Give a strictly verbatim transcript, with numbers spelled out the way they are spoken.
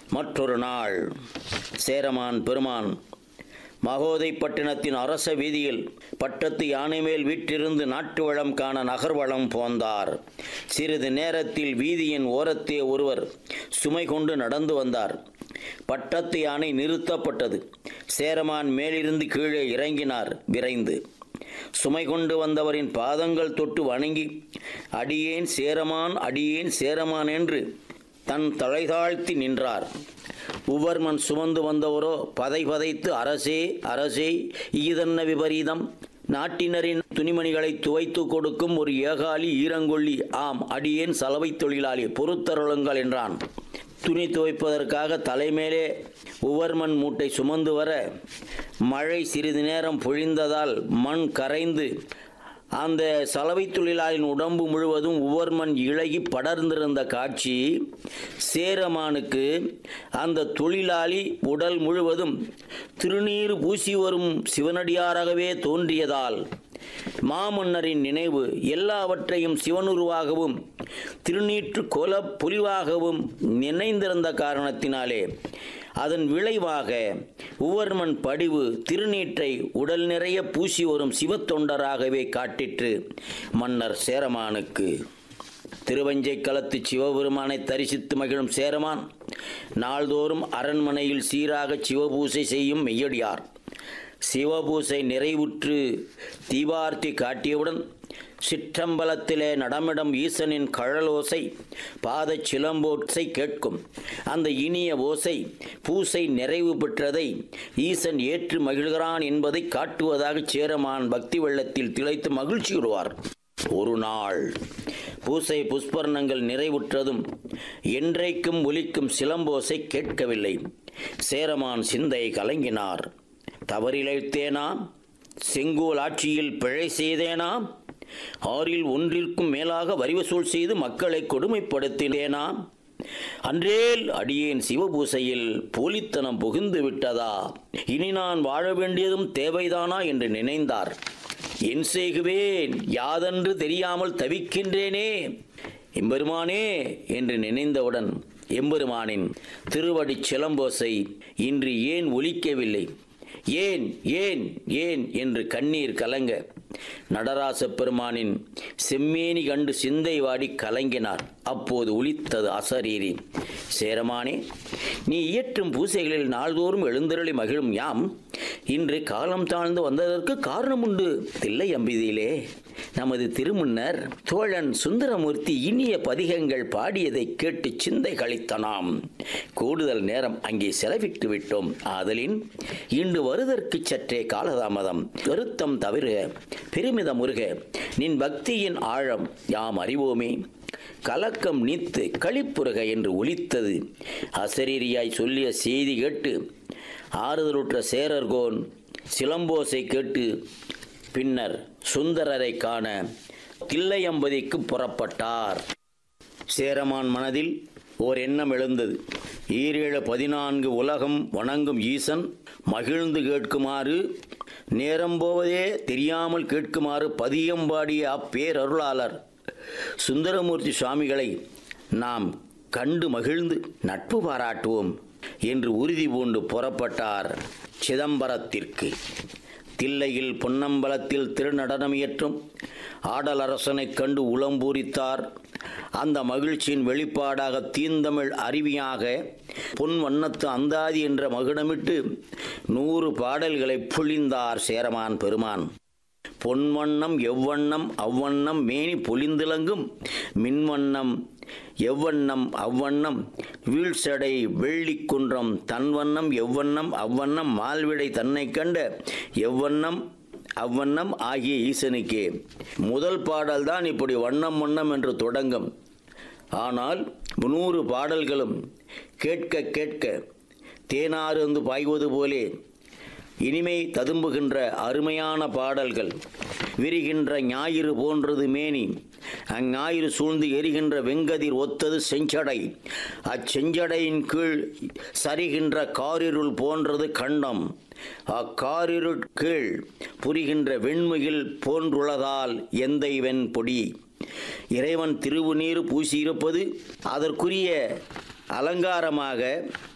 மற்றொரு நாள் சேரமான் பெருமான் மகோதைப்பட்டினத்தின் அரச வீதியில் பட்டத்து யானை மேல் வீற்றிருந்து நாட்டு வளம் காண நகர்வளம் போந்தார். சிறிது நேரத்தில் வீதியின் ஓரத்தே ஒருவர் சுமை கொண்டு நடந்து வந்தார். பட்டத்து யானை நிறுத்தப்பட்டது. சேரமான் மேலிருந்து கீழே இறங்கினார் விரைந்து. சுமை கொண்டு வந்தவரின் பாதங்கள் தொட்டு வணங்கி, அடியேன் சேரமான், அடியேன் சேரமான் என்று தன் தலை தாழ்த்தி நின்றார். உவர்மன் சுமந்து வந்தவரோ பதை பதைத்து, அரசே அரசே, ஈதன்ன விபரீதம், நாட்டினரின் துணிமணிகளை துவைத்து கொடுக்கும் ஒரு ஏகாலி ஈரங்கொள்ளி, ஆம் அடியேன் சலவை தொழிலாளி, பொறுத்தருளுங்கள் என்றான். துணி துவைப்பதற்காக தலைமேலே உவர்மன் மூட்டை சுமந்து வர மழை சிறிது நேரம் பொழிந்ததால் மண் கரைந்து அந்த சலவை தொழிலாளின் உடம்பு முழுவதும் உவர்மன் இழகி படர்ந்திருந்த காட்சி சேரமானுக்கு அந்த தொழிலாளி உடல் முழுவதும் திருநீர் பூசி வரும் சிவனடியாராகவே தோன்றியதால் மாமன்னரின் நினைவு எல்லாவற்றையும் சிவனுருவாகவும் திருநீற்று கோல பொலிவாகவும் நினைந்திருந்த காரணத்தினாலே அதன் விளைவாக உவர்மன் படிவு திருநீற்றை உடல் நிறைய பூசி வரும் சிவத்தொண்டராகவே காட்டிற்று மன்னர் சேரமானுக்கு. திருவஞ்சை களத்து சிவபெருமானை தரிசித்து மகிழும் சேரமான் நாள்தோறும் அரண்மனையில் சீராக சிவபூசை செய்யும் மெய்யடியார். சிவபூசை நிறைவுற்று தீபார்த்தி காட்டியவுடன் சிற்றம்பலத்திலே நடமிடம் ஈசனின் கழலோசை பாத சிலம்போசை கேட்கும். அந்த இனிய ஓசை பூசை நிறைவு பெற்றதை ஈசன் ஏற்று மகிழ்கிறான் என்பதை காட்டுவதாக சேரமான் பக்தி வெள்ளத்தில் திளைத்து மகிழ்ச்சியுறுவார். ஒரு நாள் பூசை புஷ்பர்ணங்கள் நிறைவுற்றதும் என்றைக்கும் ஒலிக்கும் சிலம்போசை கேட்கவில்லை. சேரமான் சிந்தை கலங்கினார். தவறிழைத்தேனா? செங்கோல் ஆட்சியில் பிழை செய்தேனா? ஆறில் ஒன்றிற்கும் மேலாக வரி வசூல் செய்து மக்களை கொடுமைப்படுத்தினேனா? அன்றேல் அடியேன் சிவபூசையில் போலித்தனம் புகுந்து விட்டதா? இனி நான் வாழ வேண்டியதும் தேவைதானா என்று நினைந்தார். என் செய்குவேன், யாதென்று தெரியாமல் தவிக்கின்றேனே எம்பெருமானே என்று நினைந்தவுடன் எம்பெருமானின் திருவடி சிலம்போசை இன்று ஏன் ஒலிக்கவில்லை? ஏன் ஏன் ஏன் என்று கண்ணீர் கலங்க நடராச பெருமானின் செம்மேனி கண்டு சிந்தை வாடி கலங்கினார். அப்போது ஒலித்தது அசரீரி. சேரமானே, நீ இயற்றும் பூசைகளில் நாள்தோறும் எழுந்தருளி மகிழும் யாம் இன்று காலம் தாழ்ந்து வந்ததற்கு காரணம் உண்டு. தில்லை அம்பிதியிலே நமது திருமுன்னர் தோழன் சுந்தரமூர்த்தி இனிய பதிகங்கள் பாடியதை கேட்டு சிந்தை கழித்தனாம். கூடுதல் நேரம் அங்கே செலவிட்டு விட்டோம். ஆதலின் இன்று வருதற்கு சற்றே காலதாமதம். வருத்தம் தவிர பெருமிதம் முருக, நின் பக்தியின் ஆழம் யாம் அறிவோமே. கலக்கம் நீத்து களிப்புருக என்று ஒலித்தது. அசரீரியாய் சொல்லிய செய்தி கேட்டு ஆறுதலுற்ற சேரர்கோன் சிலம்போசை கேட்டு பின்னர் சுந்தரரை காண தில்லையம்பதிக்கு புறப்பட்டார். சேரமான் மனதில் ஓர் எண்ணம் எழுந்தது. ஈரேழு பதினான்கு உலகம் வணங்கும் ஈசன் மகிழ்ந்து கேட்குமாறு, நேரம் போவதே தெரியாமல் கேட்குமாறு பதியம்பாடிய அப்பேரருளாளர் சுந்தரமூர்த்தி சுவாமிகளை நாம் கண்டு மகிழ்ந்து நட்பு பாராட்டுவோம் என்று உறுதி பூண்டு புறப்பட்டார் சிதம்பரத்திற்கு. தில்லையில் பொன்னம்பலத்தில் திருநடனம் இயற்றும் ஆடலரசனைக் கண்டு உளம்பூரித்தார். அந்த மகிழ்ச்சியின் வெளிப்பாடாக தீந்தமிழ் அருவியாக பொன் வண்ணத்து அந்தாதி என்ற மகுடமிட்டு நூறு பாடல்களை பொழிந்தார் சேரமான் பெருமான். பொன்வண்ணம் எவ்வண்ணம் அவ்வண்ணம் மேனி பொலிந்திலங்கும் மின்வண்ணம் எவ்வண்ணம் அவ்வண்ணம் வீழ்சடை வெள்ளிக்குன்றம் தன்வண்ணம் எவ்வண்ணம் அவ்வண்ணம் மால்விடை தன்னை கண்ட எவ்வண்ணம் அவ்வண்ணம் ஆகிய ஈசனுக்கே. முதல் பாடல்தான் இப்படி வண்ணம் வண்ணம் என்று தொடங்கும். ஆனால் நூறு பாடல்களும் கேட்க கேட்க தேனாறு வந்து பாய்வது போலே இனிமை ததும்புகின்ற அருமையான பாடல்கள். விரிகின்ற ஞாயிறு போன்றது மேனி, அஞ்ஞாயிறு சூழ்ந்து எரிகின்ற வெங்கதிர் ஒத்தது செஞ்சடை, அச்செஞ்சடையின் கீழ் சரிகின்ற காரிருள் போன்றது கண்டம், அக்காரிருள் கீழ் புரிகின்ற வெண்முகில் போன்றுள்ளதால் எந்தை வெண் பொடி. இறைவன் திருவுநீர் பூசியிருப்பது அதற்குரிய அலங்காரமாக